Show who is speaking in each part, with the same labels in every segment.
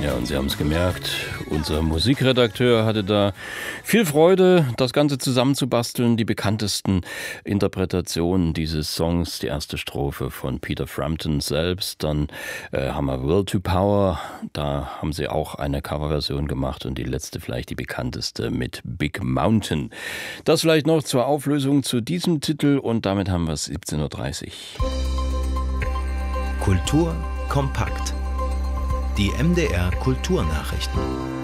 Speaker 1: Ja, und Sie haben es gemerkt, unser Musikredakteur hatte da viel Freude, das Ganze zusammenzubasteln. Die bekanntesten Interpretationen dieses Songs, die erste Strophe von Peter Frampton selbst, dann haben wir Will to Power, da haben sie auch eine Coverversion gemacht und die letzte vielleicht die bekannteste mit Big Mountain. Das vielleicht noch zur Auflösung zu diesem Titel und damit haben wir es 17.30 Uhr.
Speaker 2: Kultur kompakt. Die MDR Kulturnachrichten.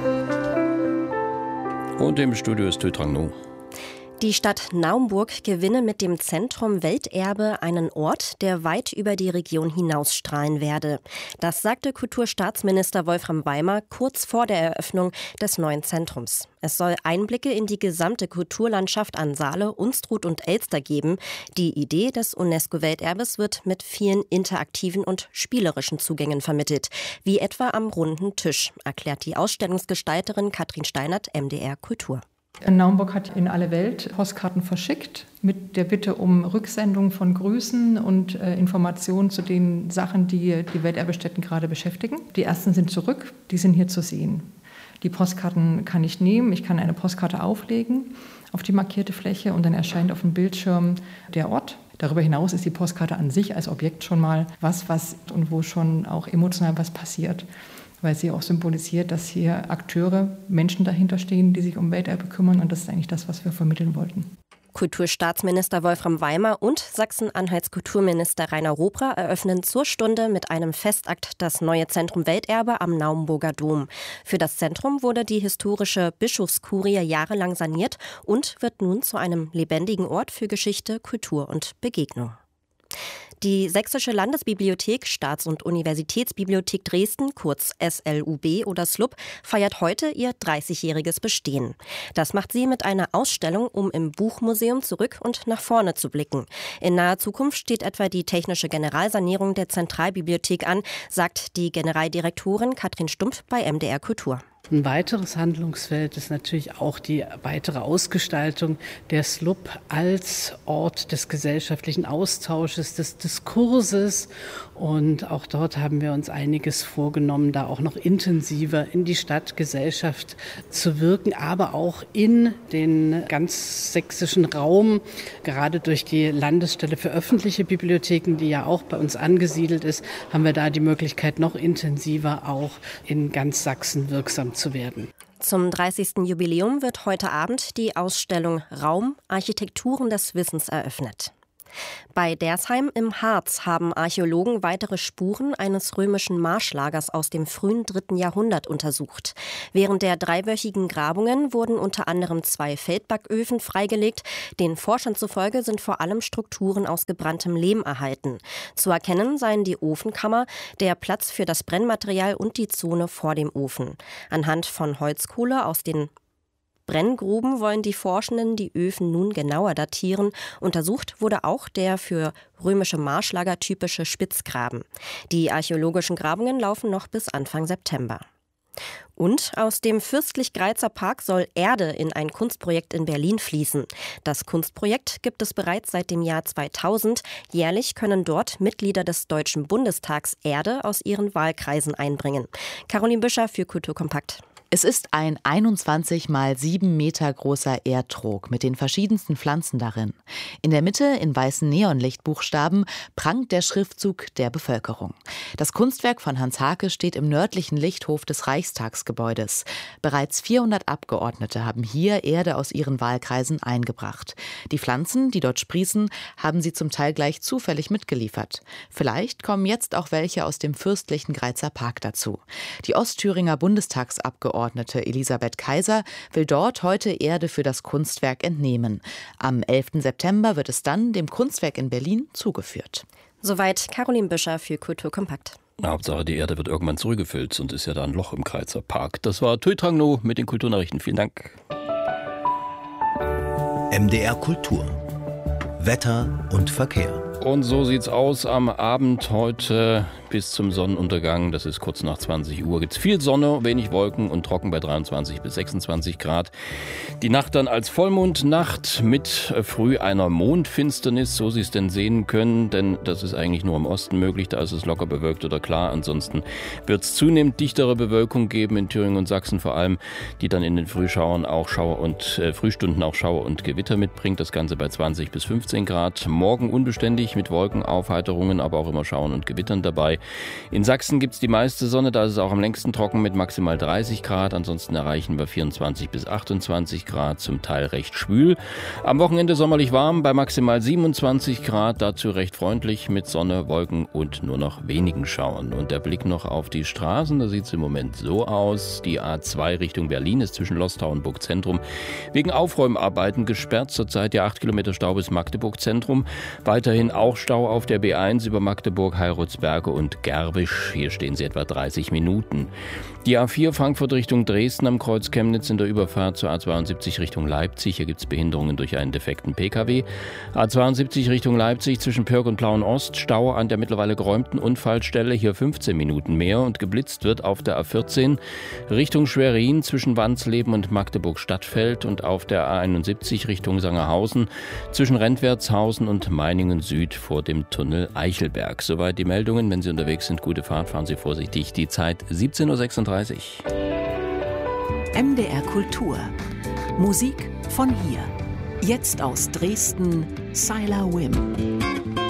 Speaker 1: Und im Studio ist Teutrang No.
Speaker 3: Die Stadt Naumburg gewinne mit dem Zentrum Welterbe einen Ort, der weit über die Region hinausstrahlen werde. Das sagte Kulturstaatsminister Wolfram Weimer kurz vor der Eröffnung des neuen Zentrums. Es soll Einblicke in die gesamte Kulturlandschaft an Saale, Unstrut und Elster geben. Die Idee des UNESCO-Welterbes wird mit vielen interaktiven und spielerischen Zugängen vermittelt, wie etwa am runden Tisch, erklärt die Ausstellungsgestalterin Katrin Steinert, MDR Kultur.
Speaker 4: Naumburg hat in alle Welt Postkarten verschickt mit der Bitte um Rücksendung von Grüßen und Informationen zu den Sachen, die die Welterbestätten gerade beschäftigen. Die ersten sind zurück, die sind hier zu sehen. Die Postkarten kann ich nehmen, ich kann eine Postkarte auflegen auf die markierte Fläche und dann erscheint auf dem Bildschirm der Ort. Darüber hinaus ist die Postkarte an sich als Objekt schon mal was und wo schon auch emotional was passiert. Weil sie auch symbolisiert, dass hier Akteure, Menschen dahinter stehen, die sich um Welterbe kümmern. Und das ist eigentlich das, was wir vermitteln wollten.
Speaker 3: Kulturstaatsminister Wolfram Weimer und Sachsen-Anhalts Kulturminister Rainer Robrer eröffnen zur Stunde mit einem Festakt das neue Zentrum Welterbe am Naumburger Dom. Für das Zentrum wurde die historische Bischofskurie jahrelang saniert und wird nun zu einem lebendigen Ort für Geschichte, Kultur und Begegnung. Die Sächsische Landesbibliothek, Staats- und Universitätsbibliothek Dresden, kurz SLUB oder SLUB, feiert heute ihr 30-jähriges Bestehen. Das macht sie mit einer Ausstellung, um im Buchmuseum zurück und nach vorne zu blicken. In naher Zukunft steht etwa die technische Generalsanierung der Zentralbibliothek an, sagt die Generaldirektorin Katrin Stumpf bei MDR Kultur.
Speaker 5: Ein weiteres Handlungsfeld ist natürlich auch die weitere Ausgestaltung der SLUB als Ort des gesellschaftlichen Austausches, des Diskurses. Und auch dort haben wir uns einiges vorgenommen, da auch noch intensiver in die Stadtgesellschaft zu wirken, aber auch in den ganz sächsischen Raum, gerade durch die Landesstelle für öffentliche Bibliotheken, die ja auch bei uns angesiedelt ist, haben wir da die Möglichkeit, noch intensiver auch in ganz Sachsen wirksam zu werden.
Speaker 3: Zum 30. Jubiläum wird heute Abend die Ausstellung Raum – Architekturen des Wissens eröffnet. Bei Dersheim im Harz haben Archäologen weitere Spuren eines römischen Marschlagers aus dem frühen 3. Jahrhundert untersucht. Während der 3-wöchigen Grabungen wurden unter anderem 2 Feldbacköfen freigelegt. Den Forschern zufolge sind vor allem Strukturen aus gebranntem Lehm erhalten. Zu erkennen seien die Ofenkammer, der Platz für das Brennmaterial und die Zone vor dem Ofen. Anhand von Holzkohle aus den Brenngruben wollen die Forschenden die Öfen nun genauer datieren. Untersucht wurde auch der für römische Marschlager typische Spitzgraben. Die archäologischen Grabungen laufen noch bis Anfang September. Und aus dem Fürstlich-Greizer Park soll Erde in ein Kunstprojekt in Berlin fließen. Das Kunstprojekt gibt es bereits seit dem Jahr 2000. Jährlich können dort Mitglieder des Deutschen Bundestags Erde aus ihren Wahlkreisen einbringen. Caroline Büscher für Kultur Kompakt.
Speaker 6: Es ist ein 21 mal 7 Meter großer Erdtrog mit den verschiedensten Pflanzen darin. In der Mitte in weißen Neonlichtbuchstaben prangt der Schriftzug der Bevölkerung. Das Kunstwerk von Hans Hake steht im nördlichen Lichthof des Reichstagsgebäudes. Bereits 400 Abgeordnete haben hier Erde aus ihren Wahlkreisen eingebracht. Die Pflanzen, die dort sprießen, haben sie zum Teil gleich zufällig mitgeliefert. Vielleicht kommen jetzt auch welche aus dem fürstlichen Greizer Park dazu. Die Ostthüringer Bundestagsabgeordnete Elisabeth Kaiser will dort heute Erde für das Kunstwerk entnehmen. Am 11. September wird es dann dem Kunstwerk in Berlin zugeführt.
Speaker 3: Soweit Caroline Büscher für Kultur Kompakt.
Speaker 1: Hauptsache, die Erde wird irgendwann zurückgefüllt, sonst ist ja da ein Loch im Greizer Park. Das war Teutrang No mit den Kulturnachrichten. Vielen Dank.
Speaker 2: MDR Kultur. Wetter und Verkehr.
Speaker 1: Und so sieht's aus am Abend heute bis zum Sonnenuntergang. Das ist kurz nach 20 Uhr. Gibt's viel Sonne, wenig Wolken und trocken bei 23 bis 26 Grad. Die Nacht dann als Vollmondnacht mit früh einer Mondfinsternis, so Sie es denn sehen können. Denn das ist eigentlich nur im Osten möglich. Da ist es locker bewölkt oder klar. Ansonsten wird's zunehmend dichtere Bewölkung geben in Thüringen und Sachsen vor allem, die dann in den Frühstunden auch Schauer und Gewitter mitbringt. Das Ganze bei 20 bis 15 Grad. Morgen unbeständig mit Wolkenaufheiterungen, aber auch immer Schauern und Gewittern dabei. In Sachsen gibt es die meiste Sonne, da ist es auch am längsten trocken mit maximal 30 Grad. Ansonsten erreichen wir 24 bis 28 Grad, zum Teil recht schwül. Am Wochenende sommerlich warm bei maximal 27 Grad, dazu recht freundlich mit Sonne, Wolken und nur noch wenigen Schauern. Und der Blick noch auf die Straßen, da sieht es im Moment so aus. Die A2 Richtung Berlin ist zwischen Lostau und Burgzentrum wegen Aufräumarbeiten gesperrt. Zurzeit ja 8 Kilometer Stau bis Magdeburg Zentrum. Weiterhin auch Stau auf der B1 über Magdeburg, Heilrutzberge und Gerbisch. Hier stehen sie etwa 30 Minuten. Die A4 Frankfurt Richtung Dresden am Kreuz Chemnitz in der Überfahrt zur A72 Richtung Leipzig. Hier gibt es Behinderungen durch einen defekten Pkw. A72 Richtung Leipzig zwischen Pörg und Plauen-Ost. Stau an der mittlerweile geräumten Unfallstelle. Hier 15 Minuten mehr. Und geblitzt wird auf der A14 Richtung Schwerin zwischen Wansleben und Magdeburg-Stadtfeld. Und auf der A71 Richtung Sangerhausen zwischen Rentwertshausen und Meiningen Süd vor dem Tunnel Eichelberg. Soweit die Meldungen. Wenn Sie unterwegs sind, gute Fahrt, fahren Sie vorsichtig. Die Zeit 17:36 Uhr.
Speaker 7: MDR Kultur. Musik von hier. Jetzt aus Dresden, Sylar Wim.